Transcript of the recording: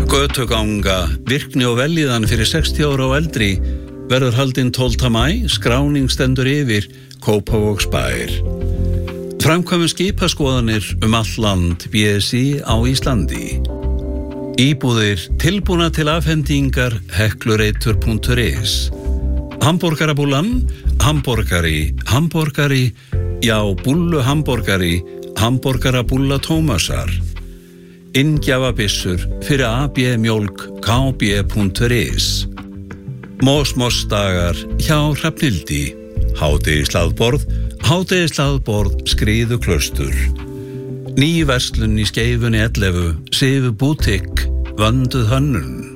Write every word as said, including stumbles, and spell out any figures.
Götuganga, virkni og velíðan fyrir sextíu ára og eldri verður haldinn tólfta maí, skráning stendur yfir Kópavogsbær. Framkvæmum skipaskoðanir um allt land B S I á Íslandi. Íbúðir tilbúna til afhendingar heklureitur punktur is. Hamborgarabúlan, hamborgari, hamborgari, já, búllu hamborgari, hamborgarabúlla Tómasar. Inngjafabissur fyrir A B mjólk K B punktur is. Mósmósdagar hjá Hrafnhildi. Hádegishlaðborð, hádegishlaðborð Skriðuklaustur. Ný verslun í Skeifunni ellefu, Sifu bútikk, vönduð hönnun.